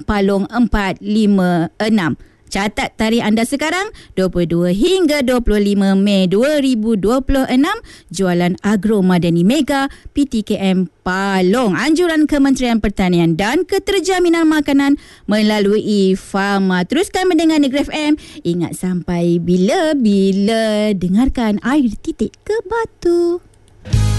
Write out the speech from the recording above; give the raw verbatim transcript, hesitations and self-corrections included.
Palong empat lima enam. Catat tarikh anda sekarang dua puluh dua hingga dua puluh lima Mei dua ribu dua puluh enam. Jualan Agro Madani Mega P T K M Palong. Anjuran Kementerian Pertanian dan Keterjaminan Makanan melalui Fama. Teruskan mendengar Negeri F M. Ingat sampai bila-bila dengarkan Air Titik ke Batu.